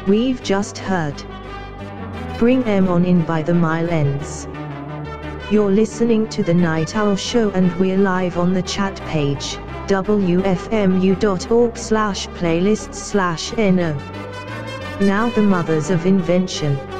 We've just heard Bring 'Em On In by the Mylens. You're listening to The Night Owl Show and we're live on the chat page, wfmu.org/playlists/no. Now the mothers of invention.